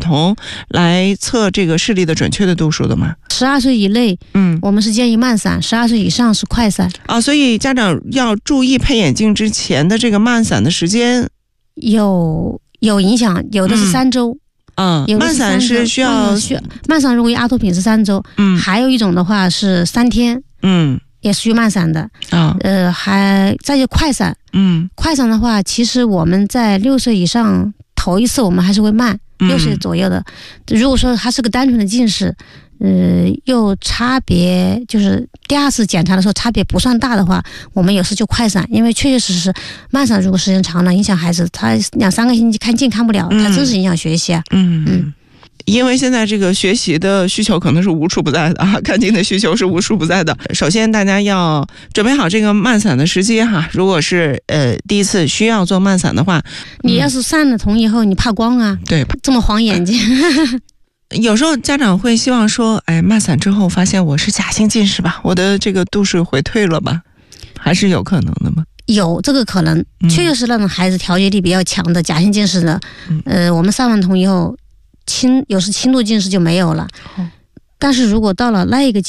童来测这个视力的准确的度数的吗 ？12岁以内，我们是建议慢散；12岁以上是快散。 所以家长要注意配眼镜之前的这个慢散的时间。 有影响，有的是3周。 慢散是需要慢散，如果阿托品是3周，还有一种的话是3天，也属于慢散的。还再就快散，快散的话，其实我们在6岁以上头一次我们还是会慢，6岁左右的。如果说它是个单纯的近视，又差别就是第2次检查的时候差别不算大的话，我们有时就快散，因为确确实实慢散如果时间长了影响孩子，他2-3个星期看近看不了，他真是影响学习啊。 因为现在这个学习的需求可能是无处不在的啊，看近的需求是无处不在的。首先大家要准备好这个慢散的时机哈，如果是第一次需要做慢散的话， 你要是散了瞳以后你怕光啊， 对， 这么晃眼睛。 有时候家长会希望说，慢散之后发现我是假性近视吧，我的这个度数回退了吧，还是有可能的吗？ 有这个可能，确实是那种孩子调节力比较强的假性近视的，我们散完瞳以后有时轻度近视就没有了，但是如果到了那一个